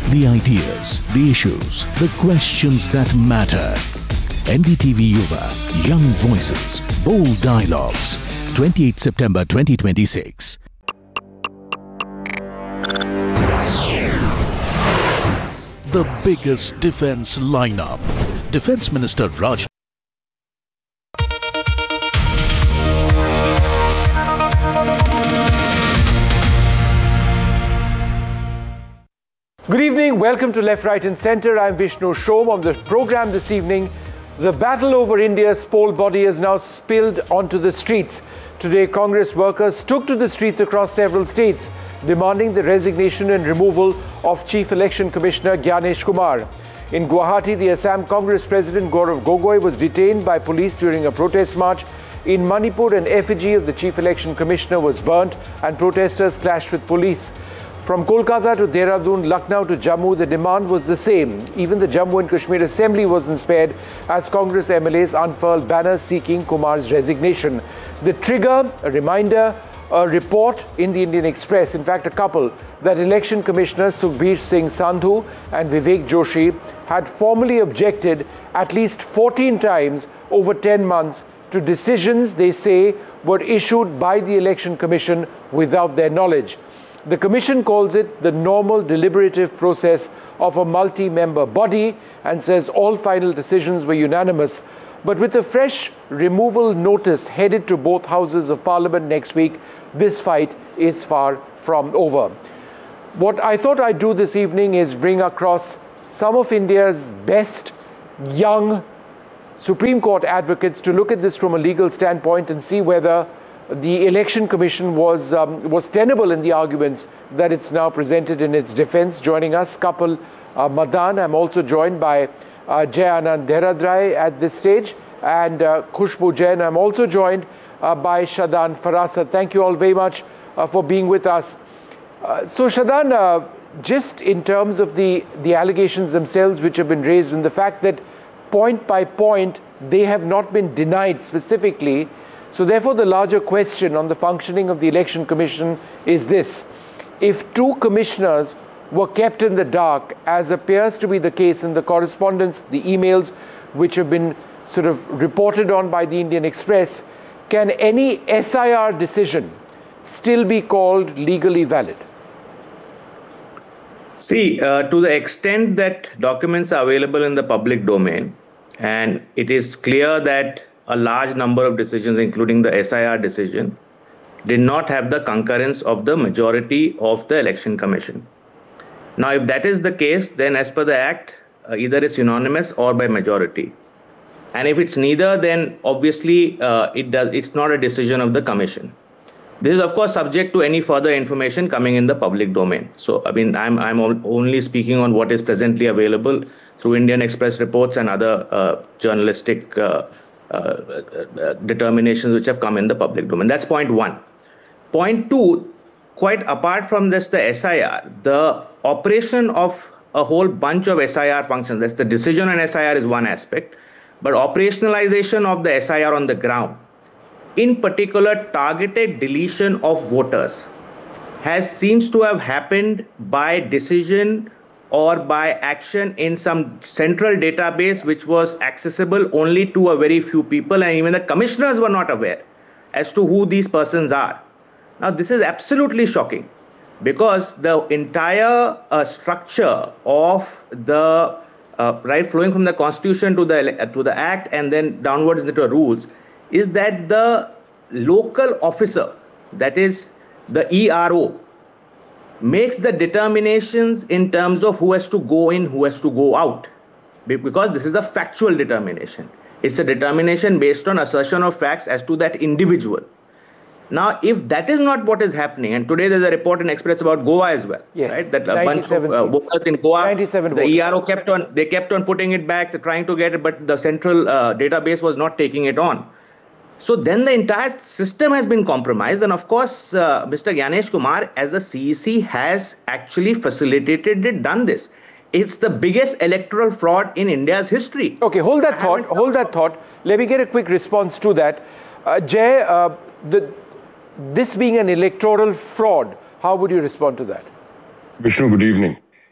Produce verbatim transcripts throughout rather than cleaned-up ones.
The ideas, the issues, the questions that matter. N D T V Yuva, Young Voices, Bold Dialogues. twenty-eighth September twenty twenty-six. The biggest defense lineup. Defense Minister Raj. Good evening, welcome to Left, Right and Centre. I'm Vishnu Shom. On the programme this evening, the battle over India's poll body has now spilled onto the streets. Today, Congress workers took to the streets across several states, demanding the resignation and removal of Chief Election Commissioner Gyanesh Kumar. In Guwahati, the Assam Congress President Gaurav Gogoi was detained by police during a protest march. In Manipur, an effigy of the Chief Election Commissioner was burnt and protesters clashed with police. From Kolkata to Dehradun, Lucknow to Jammu, the demand was the same. Even the Jammu and Kashmir Assembly wasn't spared as Congress M L As unfurled banners seeking Kumar's resignation. The trigger, a reminder, a report in the Indian Express, in fact a couple, that Election Commissioners Sukhbir Singh Sandhu and Vivek Joshi had formally objected at least fourteen times over ten months to decisions they say were issued by the Election Commission without their knowledge. The Commission calls it the normal deliberative process of a multi-member body and says all final decisions were unanimous. But with a fresh removal notice headed to both houses of Parliament next week, this fight is far from over. What I thought I'd do this evening is bring across some of India's best young Supreme Court advocates to look at this from a legal standpoint and see whether the Election Commission was um, was tenable in the arguments that it's now presented in its defense. Joining us, Kapil uh, Madan. I'm also joined by uh, Jay Anand Dehradrai at this stage, and uh, Khushbu Jain. I'm also joined uh, by Shadan Farasat. Thank you all very much uh, for being with us. Uh, so Shadan, uh, just in terms of the, the allegations themselves which have been raised and the fact that point by point they have not been denied specifically. So therefore, the larger question on the functioning of the Election Commission is this. If two commissioners were kept in the dark, as appears to be the case in the correspondence, the emails which have been sort of reported on by the Indian Express, can any S I R decision still be called legally valid? See, uh, to the extent that documents are available in the public domain, and it is clear that a large number of decisions, including the S I R decision, did not have the concurrence of the majority of the Election Commission. Now, if that is the case, then as per the Act, uh, either it's unanimous or by majority. And if it's neither, then obviously uh, it does. It's not a decision of the Commission. This is, of course, subject to any further information coming in the public domain. So, I mean, I'm, I'm only speaking on what is presently available through Indian Express reports and other uh, journalistic uh, Uh, uh, determinations which have come in the public domain. That's point one. Point two, quite apart from this, the S I R, the operation of a whole bunch of S I R functions, that's the decision on S I R is one aspect, but operationalization of the S I R on the ground, in particular targeted deletion of voters, has seems to have happened by decision or by action in some central database which was accessible only to a very few people, and even the commissioners were not aware as to who these persons are. Now, this is absolutely shocking because the entire uh, structure of the uh, right flowing from the Constitution to the uh, to the Act and then downwards into the rules is that the local officer, that is the E R O, makes the determinations in terms of who has to go in, who has to go out, because this is a factual determination. It's a determination based on assertion of facts as to that individual. Now, if that is not what is happening, and today there's a report in Express about Goa as well, yes, right? That a bunch of uh, voters in Goa, the voters. E R O kept on, they kept on putting it back, trying to get it, but the central uh, database was not taking it on. So then the entire system has been compromised. And of course, uh, Mister Gyanesh Kumar, as the C E C, has actually facilitated it, done this. It's the biggest electoral fraud in India's history. Okay, hold that thought, hold that thought. Let me get a quick response to that. Uh, Jay, uh, the, this being an electoral fraud, how would you respond to that? Vishnu, good evening.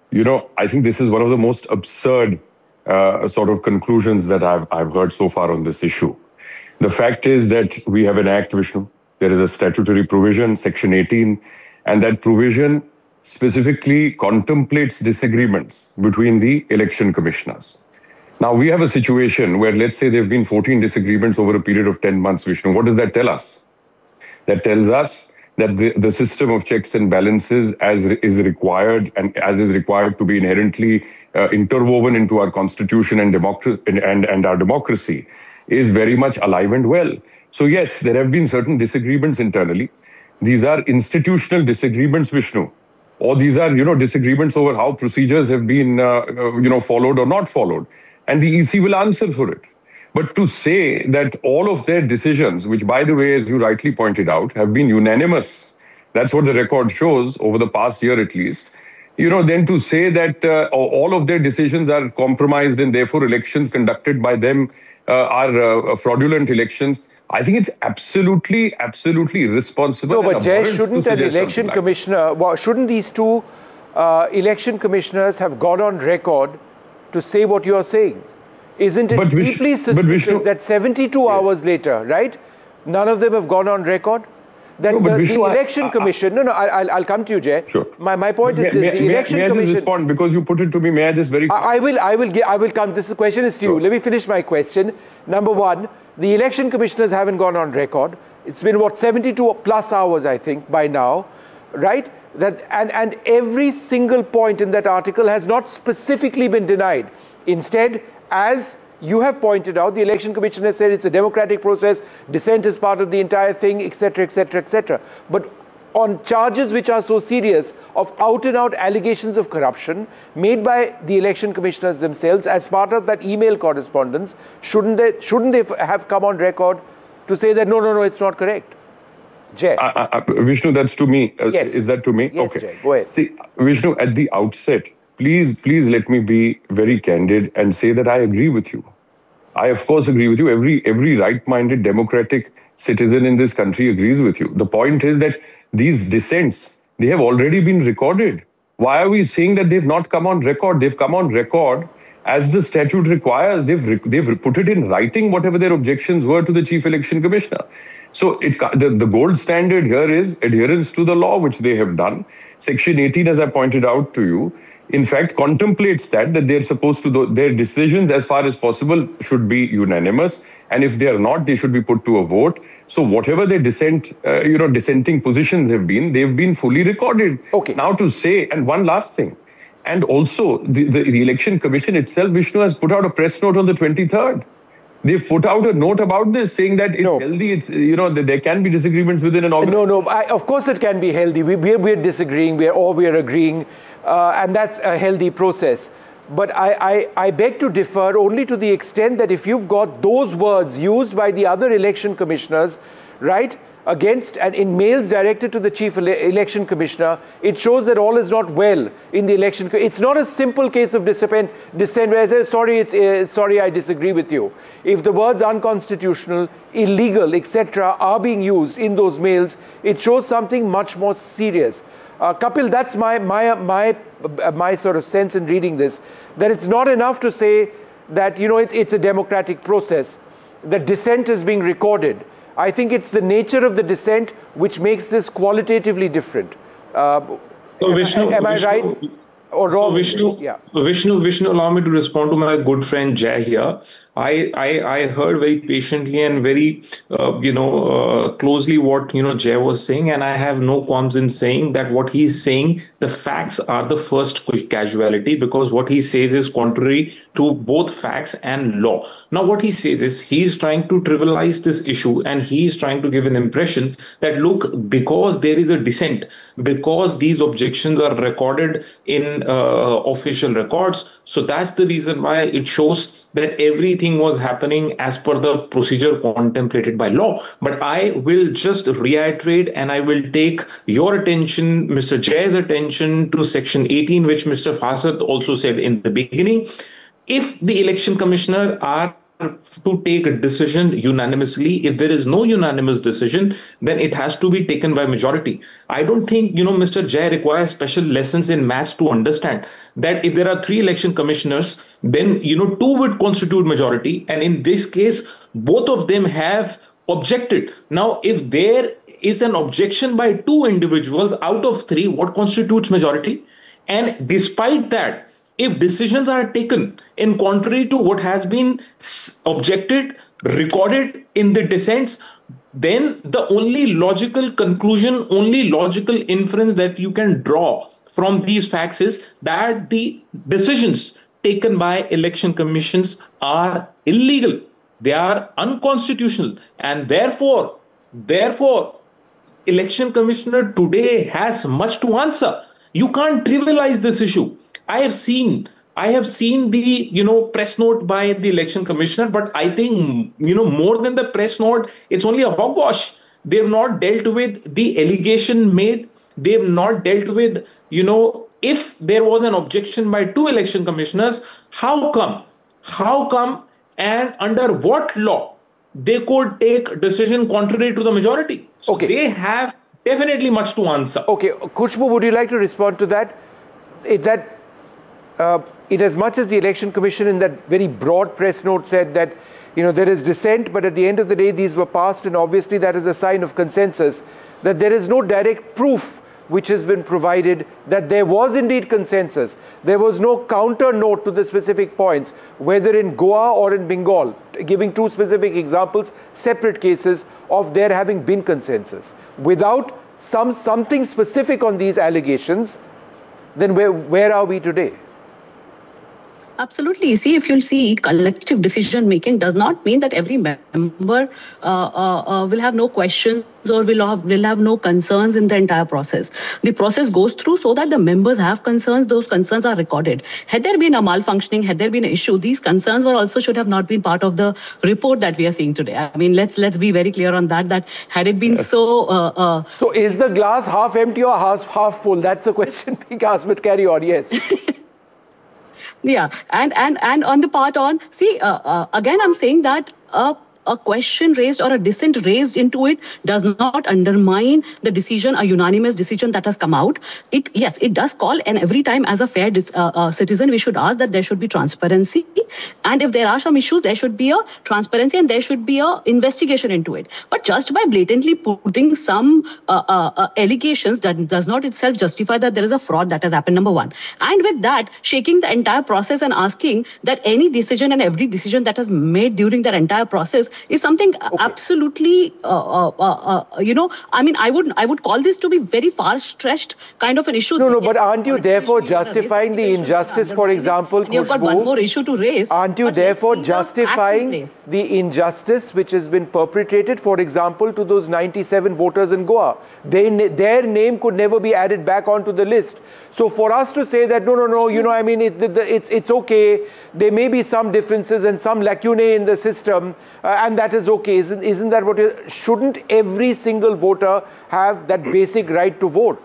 you know, I think this is one of the most absurd uh, sort of conclusions that I've, I've heard so far on this issue. The fact is that we have an act, Vishnu. There is a statutory provision, Section eighteen, and that provision specifically contemplates disagreements between the election commissioners. Now, we have a situation where, let's say, there have been fourteen disagreements over a period of ten months, Vishnu. What does that tell us? That tells us that the, the system of checks and balances as is required and as is required to be inherently uh, interwoven into our constitution and, democracy, and, and, and our democracy is very much alive and well. So yes, there have been certain disagreements internally. These are institutional disagreements, Vishnu, or these are, you know, disagreements over how procedures have been, uh, you know, followed or not followed. And the E C will answer for it. But to say that all of their decisions, which, by the way, as you rightly pointed out, have been unanimous, that's what the record shows over the past year at least, you know, then to say that uh, all of their decisions are compromised and therefore elections conducted by them uh, are uh, fraudulent elections, I think it's absolutely, absolutely irresponsible. No, but Jay, shouldn't an election commissioner, well, shouldn't these two uh, election commissioners have gone on record to say what you're saying? Isn't it but deeply Vish, suspicious Vishnu, that seventy-two yes. hours later, right, none of them have gone on record? That no, the, Vishnu, the election I, I, commission, no, no, I'll, I'll come to you, Jay. Sure. My, my point is may, this, may, the may, election may I commission... just respond, because you put it to me, may I just very... I, I will, I will, get, I will come, this question is to you. Sure. Let me finish my question. Number one, the election commissioners haven't gone on record. It's been, what, seventy-two plus hours, I think, by now, right? That and, and every single point in that article has not specifically been denied. Instead, as you have pointed out, the election commission has said it's a democratic process, dissent is part of the entire thing, et cetera, et cetera, et cetera. But on charges which are so serious of out-and-out allegations of corruption made by the election commissioners themselves as part of that email correspondence, shouldn't they, shouldn't they have come on record to say that, no, no, no, it's not correct? Jay. Uh, uh, Vishnu, that's to me. Uh, yes. Is that to me? Yes, okay. Jay, go ahead. See, Vishnu, at the outset, please, please let me be very candid and say that I agree with you. I, of course, agree with you. Every, every right-minded democratic citizen in this country agrees with you. The point is that these dissents, they have already been recorded. Why are we saying that they've not come on record? They've come on record as the statute requires. They've, they've put it in writing, whatever their objections were to the chief election commissioner. So it, the, the gold standard here is adherence to the law, which they have done. Section eighteen, as I pointed out to you, in fact, contemplates that, that they're supposed to, do, their decisions as far as possible should be unanimous. And if they are not, they should be put to a vote. So whatever their dissent, uh, you know, dissenting positions have been, they've been fully recorded. Okay. Now to say, and one last thing, and also the, the, the election commission itself, Vishnu, has put out a press note on the twenty-third. They've put out a note about this saying that it's no. healthy, it's, you know, that there can be disagreements within an organization. No, no, I, of course it can be healthy. We, we're, we're disagreeing, we're, or we're agreeing, uh, and that's a healthy process. But I, I, I beg to differ only to the extent that if you've got those words used by the other election commissioners, right, against and in mails directed to the chief ele election commissioner, it shows that all is not well in the election. It's not a simple case of dissent, dissent where I say, sorry, it's, uh, sorry, I disagree with you. If the words unconstitutional, illegal, et cetera are being used in those mails, it shows something much more serious. Uh, Kapil, that's my, my, my, uh, my sort of sense in reading this, that it's not enough to say that, you know, it, it's a democratic process, that dissent is being recorded. I think it's the nature of the dissent which makes this qualitatively different. Uh, so Vishnu, am I Vishnu, right or wrong? So Vishnu, yeah. Vishnu, Vishnu, allow me to respond to my good friend Jay here. I, I, I heard very patiently and very, uh, you know, uh, closely what, you know, Jay was saying, and I have no qualms in saying that what he's saying, the facts are the first casualty, because what he says is contrary to both facts and law. Now, what he says is he's trying to trivialize this issue, and he's trying to give an impression that, look, because there is a dissent, because these objections are recorded in uh, official records, so that's the reason why it shows that everything was happening as per the procedure contemplated by law. But I will just reiterate, and I will take your attention, Mister Jay's attention, to Section eighteen, which Mister Fasad also said in the beginning. If the election commissioner are to take a decision unanimously. If there is no unanimous decision, then it has to be taken by majority. I don't think, you know, Mister Jai requires special lessons in maths to understand that if there are three election commissioners, then, you know, two would constitute majority. And in this case, both of them have objected. Now, if there is an objection by two individuals out of three, what constitutes majority? And despite that, if decisions are taken in contrary to what has been objected, recorded in the dissents, then the only logical conclusion, only logical inference that you can draw from these facts is that the decisions taken by election commissions are illegal. They are unconstitutional. And therefore, therefore, election commissioner today has much to answer. You can't trivialize this issue. I have seen, I have seen the, you know, press note by the election commissioner, but I think, you know, more than the press note, it's only a hogwash. They have not dealt with the allegation made. They have not dealt with, you know, if there was an objection by two election commissioners, how come, how come, and under what law they could take decision contrary to the majority? So okay. They have definitely much to answer. Okay, Khushbu, would you like to respond to that? It, that uh, in as much as the Election Commission in that very broad press note said that, you know, there is dissent, but at the end of the day, these were passed, and obviously that is a sign of consensus, that there is no direct proof which has been provided that there was indeed consensus. There was no counter note to the specific points, whether in Goa or in Bengal, giving two specific examples, separate cases of there having been consensus. Without some something specific on these allegations, then where, where are we today? Absolutely. See, if you'll see, collective decision making does not mean that every member uh, uh, uh, will have no questions or will have, will have no concerns in the entire process. The process goes through so that the members have concerns. Those concerns are recorded. Had there been a malfunctioning, had there been an issue, these concerns were also should have not been part of the report that we are seeing today. I mean, let's let's be very clear on that. That had it been yes. so. Uh, uh, so, is the glass half empty or half half full? That's a question being asked. But carry on. Yes. Yeah, and and and on the part on, see, uh, uh, again, I'm saying that uh, a question raised or a dissent raised into it does not undermine the decision, a unanimous decision that has come out. It yes, it does call, and every time as a fair uh, uh, citizen, we should ask that there should be transparency, and if there are some issues, there should be a transparency and there should be a investigation into it. But just by blatantly putting some uh, uh, uh, allegations that does not itself justify that there is a fraud that has happened, number one. And with that, shaking the entire process and asking that any decision and every decision that is made during that entire process is something okay. absolutely, uh, uh, uh, uh, you know, I mean, I would I would call this to be very far-stretched kind of an issue. No, no, yes, but aren't you therefore justifying the injustice, for example, and you've got one more issue to raise. Aren't you therefore justifying the injustice which has been perpetrated, for example, to those ninety-seven voters in Goa? They, their name could never be added back onto the list. So for us to say that, no, no, no, you know, I mean, it, the, it's, it's okay, there may be some differences and some lacunae in the system, uh, and that is okay. Isn't, isn't that what you, shouldn't every single voter have that basic right to vote?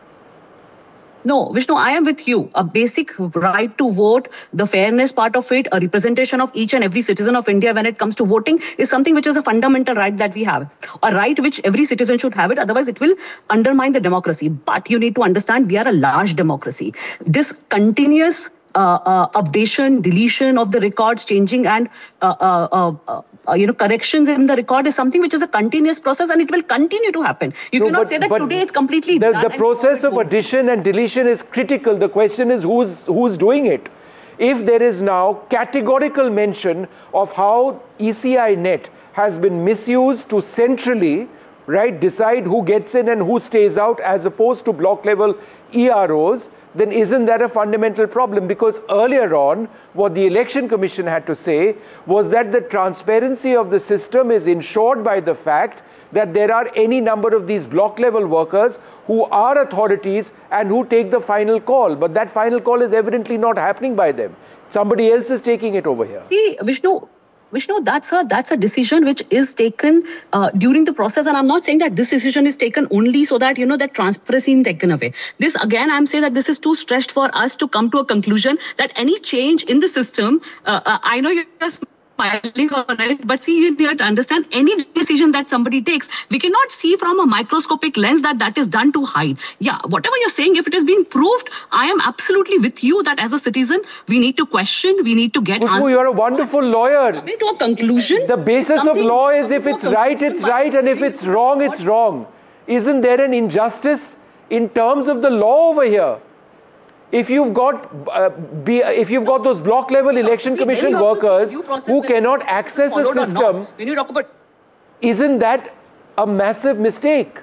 No, Vishnu, I am with you. A basic right to vote, the fairness part of it, a representation of each and every citizen of India when it comes to voting is something which is a fundamental right that we have. A right which every citizen should have it. Otherwise, it will undermine the democracy. But you need to understand we are a large democracy. This continuous uh, uh, updation, deletion of the records, changing and uh, uh, uh, uh, Uh, you know, corrections in the record is something which is a continuous process and it will continue to happen. You no, cannot but, say that today it's completely the, done. The process of addition and deletion is critical. The question is who's, who's doing it. If there is now categorical mention of how E C I net has been misused to centrally, right, decide who gets in and who stays out as opposed to block level E R Os, then isn't that a fundamental problem? Because earlier on, what the Election Commission had to say was that the transparency of the system is ensured by the fact that there are any number of these block level workers who are authorities and who take the final call. But that final call is evidently not happening by them. Somebody else is taking it over here. See, Vishnu, Vishnu, that's a that's a decision which is taken uh, during the process, and I'm not saying that this decision is taken only so that you know that transparency is taken away. This again, I'm saying that this is too stretched for us to come to a conclusion that any change in the system. Uh, uh, I know you're smiling on it, but see, you have to understand any decision that somebody takes, we cannot see from a microscopic lens that that is done to hide. Yeah, whatever you're saying, if it has been proved, I am absolutely with you that as a citizen, we need to question, we need to get Khushbu, answers. you're a wonderful lawyer. Coming to a conclusion. The basis of law is if it's right, it's right, and if it's wrong, it's wrong. Isn't there an injustice in terms of the law over here? If you've got uh, be, if you've got those block level election commission workers who cannot access a system, when you talk about, isn't that a massive mistake?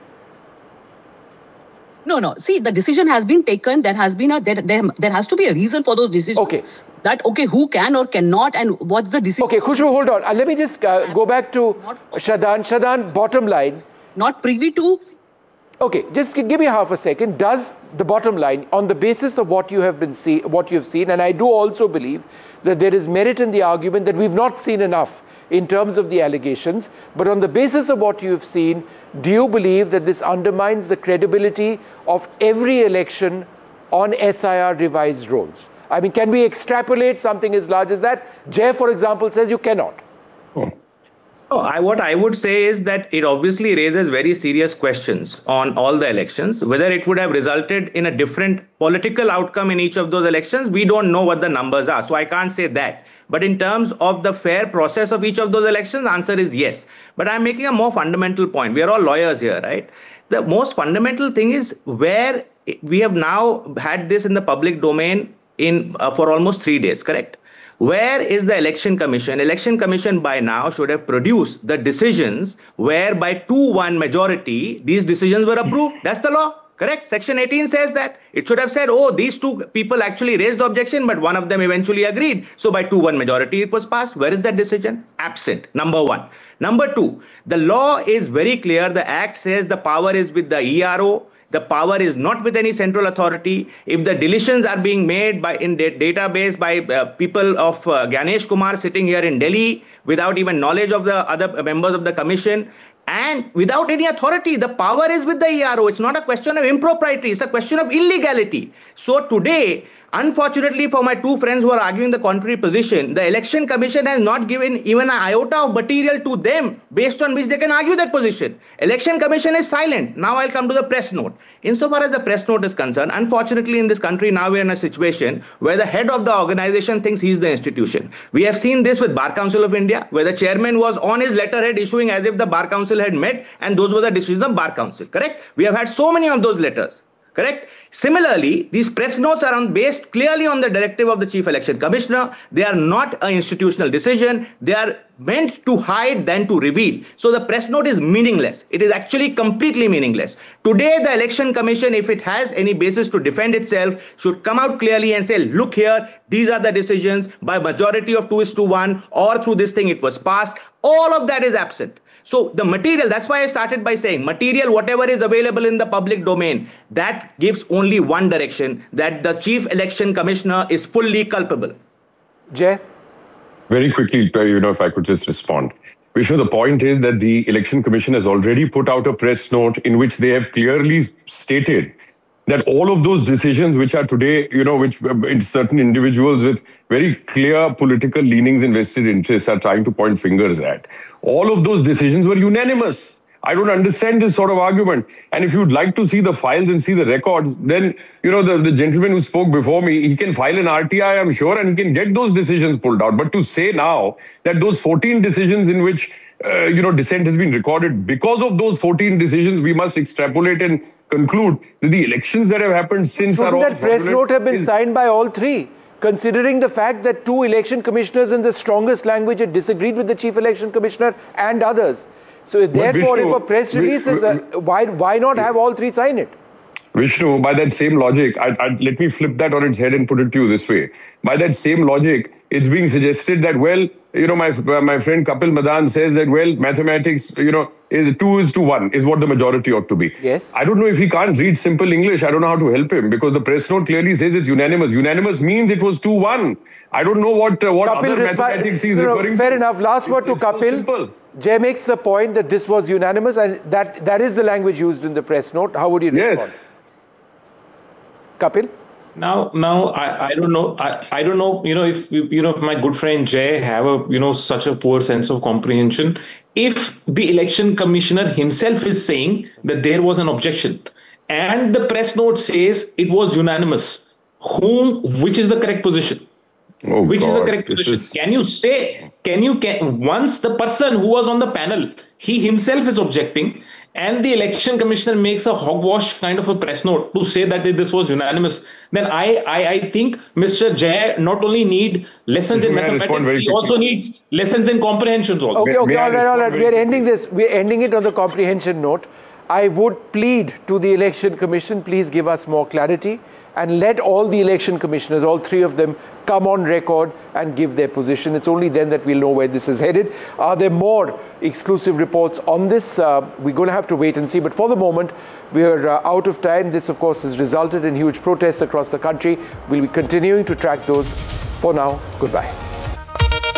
No, no. See, the decision has been taken. There has been a there there, there has to be a reason for those decisions. Okay. That okay, who can or cannot, and what's the decision? Okay, Khushbu, hold on. Uh, let me just uh, go back to Shadhan. Shadhan, bottom line. Not privy to. Okay, just give me half a second. Does the bottom line, on the basis of what you have been see, what you have seen, and I do also believe that there is merit in the argument that we've not seen enough in terms of the allegations, but on the basis of what you have seen, do you believe that this undermines the credibility of every election on S I R revised rolls? I mean, can we extrapolate something as large as that? Jay, for example, says you cannot. Oh. Oh, I, what I would say is that it obviously raises very serious questions on all the elections. Whether it would have resulted in a different political outcome in each of those elections, we don't know what the numbers are. So I can't say that. But in terms of the fair process of each of those elections, the answer is yes. But I'm making a more fundamental point. We are all lawyers here, right? The most fundamental thing is where we have now had this in the public domain in uh, for almost three days, correct? Where is the Election Commission? Election Commission by now should have produced the decisions where by two one majority, these decisions were approved. That's the law, correct? Section eighteen says that. It should have said, oh, these two people actually raised the objection, but one of them eventually agreed. So by two one majority, it was passed. Where is that decision? Absent, number one. Number two, the law is very clear. The Act says the power is with the E R O. The power is not with any central authority. If the deletions are being made by in the database by uh, people of uh, Ganesh Kumar sitting here in Delhi without even knowledge of the other members of the commission and without any authority, the power is with the E R O. It's not a question of impropriety. It's a question of illegality. So today, unfortunately for my two friends who are arguing the contrary position, the Election Commission has not given even an iota of material to them based on which they can argue that position. Election Commission is silent. Now I'll come to the press note. Insofar as the press note is concerned, unfortunately in this country now we're in a situation where the head of the organization thinks he's the institution. We have seen this with Bar Council of India, where the chairman was on his letterhead issuing as if the Bar Council had met and those were the decisions of Bar Council, correct? We have had so many of those letters. Correct? Similarly, these press notes are on, based clearly on the directive of the Chief Election Commissioner. They are not an institutional decision. They are meant to hide than to reveal. So the press note is meaningless. It is actually completely meaningless. Today, the Election Commission, if it has any basis to defend itself, should come out clearly and say, look here, these are the decisions by majority of two is to one, or through this thing it was passed. All of that is absent. So the material, that's why I started by saying material, whatever is available in the public domain, that gives only one direction, that the Chief Election Commissioner is fully culpable. Jay? Very quickly, you know, if I could just respond. Vishnu, the point is that the Election Commission has already put out a press note in which they have clearly stated that all of those decisions which are today, you know, which certain individuals with very clear political leanings and vested interests are trying to point fingers at, all of those decisions were unanimous. I don't understand this sort of argument. And if you'd like to see the files and see the records, then, you know, the, the gentleman who spoke before me, he can file an R T I, I'm sure, and he can get those decisions pulled out. But to say now that those fourteen decisions in which Uh, you know, dissent has been recorded, because of those fourteen decisions, we must extrapolate and conclude that the elections that have happened since Shouldn't are all that press note have been is, signed by all three, considering the fact that two election commissioners in the strongest language had disagreed with the Chief Election Commissioner and others? So therefore, Vishnu, if a press release is, a, why, why not have all three sign it? Vishnu, by that same logic, I, I, let me flip that on its head and put it to you this way. By that same logic, it's being suggested that, well, you know, my uh, my friend Kapil Madan says that, well, mathematics, you know, is two is to one is what the majority ought to be. Yes. I don't know if he can't read simple English. I don't know how to help him because the press note clearly says it's unanimous. Unanimous means it was two one. I don't know what uh, what Kapil other mathematics he's no, no, referring fair to. enough. Last word to It's so Kapil. simple. Jay makes the point that this was unanimous and that, that is the language used in the press note. How would you respond? Yes. Kapil? Now, now I, I don't know. I, I don't know. You know, if you know, if my good friend Jay have a you know such a poor sense of comprehension. If the election commissioner himself is saying that there was an objection, and the press note says it was unanimous, whom which is the correct position? Oh, Which God. is the correct This position? is- Can you say, can you, can, once the person who was on the panel, he himself is objecting, and the election commissioner makes a hogwash kind of a press note to say that this was unanimous, then I, I, I think Mister Jay not only need lessons in May I respond mathematics, very he quickly? also needs lessons in comprehensions also. Okay, May- okay, may I all right, all right. respond We are very ending this. We are ending it on the comprehension note. I would plead to the Election Commission, please give us more clarity and let all the election commissioners, all three of them, come on record and give their position. It's only then that we'll know where this is headed. Are there more exclusive reports on this? Uh, we're going to have to wait and see. But for the moment, we're uh, out of time. This, of course, has resulted in huge protests across the country. We'll be continuing to track those. For now, goodbye.